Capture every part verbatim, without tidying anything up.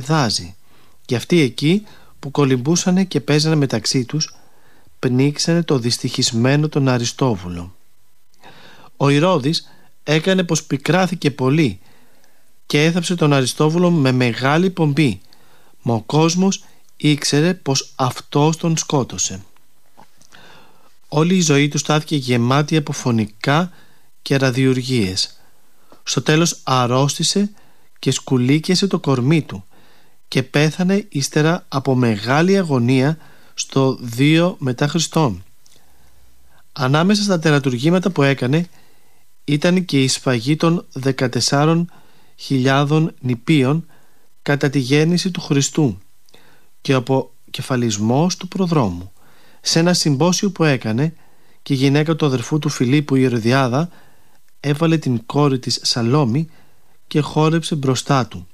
δάζει, και αυτοί εκεί που κολυμπούσανε και παίζανε μεταξύ τους πνίξανε το δυστυχισμένο τον Αριστόβουλο. Ο Ηρώδης έκανε πως πικράθηκε πολύ και έθαψε τον Αριστόβουλο με μεγάλη πομπή, μα ο κόσμος ήξερε πως αυτός τον σκότωσε. Όλη η ζωή του στάθηκε γεμάτη από φωνικά και ραδιουργίες. Στο τέλος αρρώστησε και σκουλίκιασε το κορμί του και πέθανε ύστερα από μεγάλη αγωνία στο δύο μετά Χριστόν. Ανάμεσα στα τερατουργήματα που έκανε ήταν και η σφαγή των δεκατεσσάρων χιλιάδων νηπίων κατά τη γέννηση του Χριστού και ο αποκεφαλισμός του προδρόμου σε ένα συμπόσιο που έκανε, και η γυναίκα του αδερφού του Φιλίππου, η Ηρωδιάδα, έβαλε την κόρη της Σαλόμη και χόρεψε μπροστά του.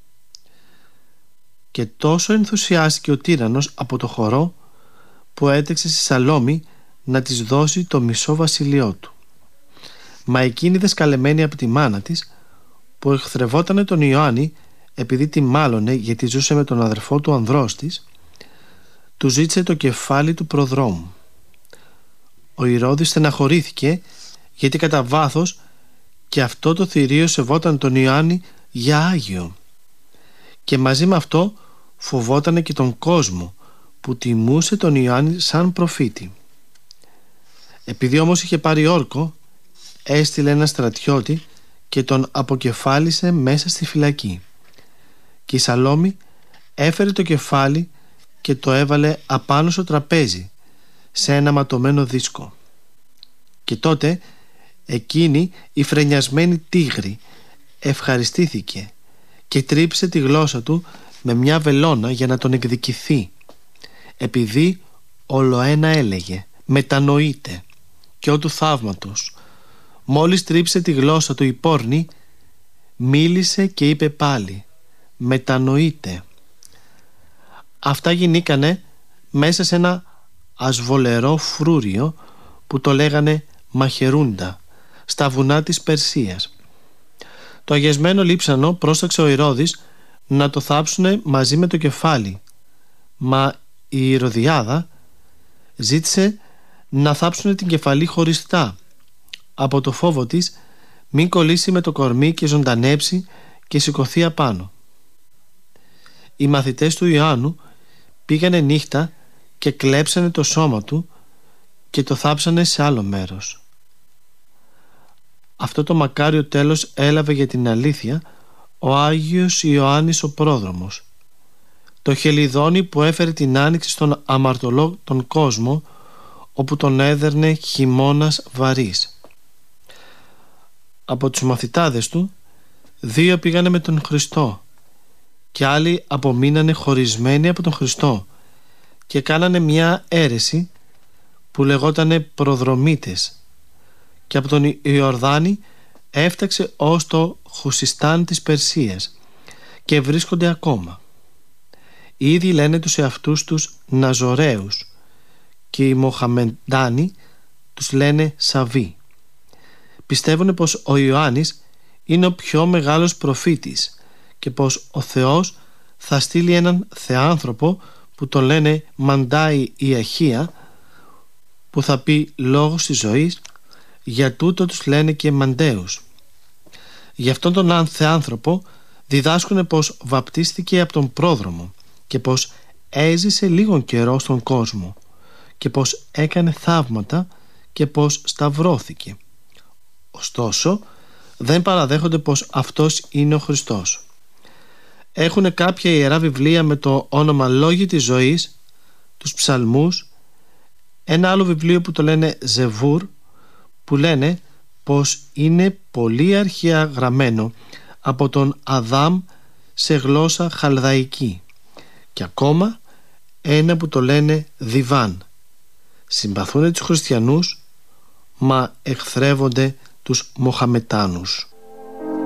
Και τόσο ενθουσιάστηκε ο τύραννος από το χορό που έτρεξε στη Σαλόμη να της δώσει το μισό βασιλειό του. Μα εκείνη δεσκαλεμένη από τη μάνα της, που εχθρευότανε τον Ιωάννη επειδή τη μάλωνε γιατί ζούσε με τον αδερφό του ανδρός της, του ζήτησε το κεφάλι του προδρόμου. Ο Ηρώδης στεναχωρήθηκε, γιατί κατά βάθος και αυτό το θηρίο σεβόταν τον Ιωάννη για Άγιο, και μαζί με αυτό φοβότανε και τον κόσμο που τιμούσε τον Ιωάννη σαν προφήτη. Επειδή όμως είχε πάρει όρκο, έστειλε ένα στρατιώτη και τον αποκεφάλισε μέσα στη φυλακή. Και η Σαλόμη έφερε το κεφάλι και το έβαλε απάνω στο τραπέζι σε ένα ματωμένο δίσκο. Και τότε εκείνη η φρενιασμένη τίγρη ευχαριστήθηκε και τρύψε τη γλώσσα του με μια βελόνα για να τον εκδικηθεί, επειδή ολοένα έλεγε «Μετανοείτε», και ό του θαύματος, μόλις τρίψε τη γλώσσα του η πόρνη, μίλησε και είπε πάλι «Μετανοείτε». Αυτά γινήκανε μέσα σε ένα ασβολερό φρούριο που το λέγανε Μαχερούντα, στα βουνά της Περσίας. Το αγιασμένο λείψανο πρόσταξε ο Ηρώδης να το θάψουνε μαζί με το κεφάλι, μα η Ηρωδιάδα ζήτησε να θάψουνε την κεφαλή χωριστά, από το φόβο της μην κολλήσει με το κορμί και ζωντανέψει και σηκωθεί απάνω. Οι μαθητές του Ιωάννου πήγανε νύχτα και κλέψανε το σώμα του και το θάψανε σε άλλο μέρος. Αυτό το μακάριο τέλος έλαβε για την αλήθεια ο Άγιος Ιωάννης ο Πρόδρομος, το χελιδόνι που έφερε την άνοιξη στον αμαρτωλό τον κόσμο, όπου τον έδερνε χειμώνας βαρύς. Από τους μαθητάδες του, δύο πήγανε με τον Χριστό και άλλοι απομείνανε χωρισμένοι από τον Χριστό και κάνανε μια αίρεση που λεγότανε προδρομίτες, και από τον Ιορδάνη έφταξε ως το Χουσιστάν της Περσίας και βρίσκονται ακόμα. Ήδη λένε τους εαυτούς τους Ναζωραίους και οι Μοχαμεντάνοι τους λένε Σαβί. Πιστεύουν πως ο Ιωάννης είναι ο πιο μεγάλος προφήτης και πως ο Θεός θα στείλει έναν θεάνθρωπο που τον λένε Μαντάι η Αχία, που θα πει λόγος της ζωής, για τούτο τους λένε και Μανταίους. Γι' αυτόν τον θεάνθρωπο διδάσκουν πως βαπτίστηκε από τον πρόδρομο και πως έζησε λίγον καιρό στον κόσμο και πως έκανε θαύματα και πως σταυρώθηκε. Ωστόσο δεν παραδέχονται πως αυτός είναι ο Χριστός. Έχουν κάποια ιερά βιβλία με το όνομα Λόγοι της Ζωής, τους Ψαλμούς, ένα άλλο βιβλίο που το λένε Ζεβούρ, που λένε πως είναι πολύ αρχαία γραμμένο από τον Αδάμ σε γλώσσα χαλδαϊκή, και ακόμα ένα που το λένε Διβάν. Συμπαθούν τους χριστιανούς, μα εχθρεύονται τους Μοχαμετάνους.